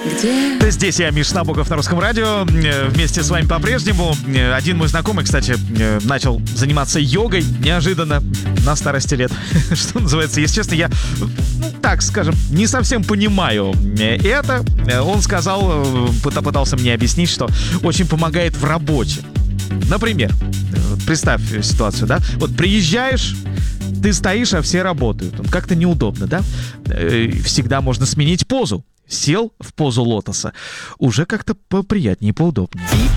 Здесь я, Миша Набоков, на Русском радио. Вместе с вами по-прежнему. Один мой знакомый, кстати, начал заниматься йогой неожиданно на старости лет. Что называется, если честно, я, так скажем, не совсем понимаю это. Он сказал, попытался мне объяснить, что очень помогает в работе. Например, представь ситуацию, да? Вот приезжаешь, ты стоишь, а все работают. Как-то неудобно, да? Всегда можно сменить позу. Сел в позу лотоса. Уже как-то поприятнее, поудобнее.